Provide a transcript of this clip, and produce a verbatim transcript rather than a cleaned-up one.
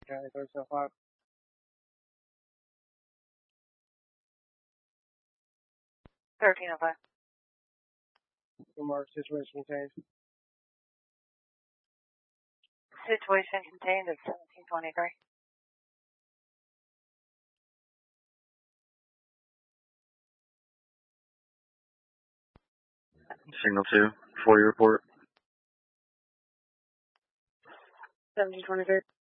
County thirty seven five. thirteen oh five. Remark situation contained. Situation contained at seventeen twenty-three. Signal two, for your report. seventeen twenty-three.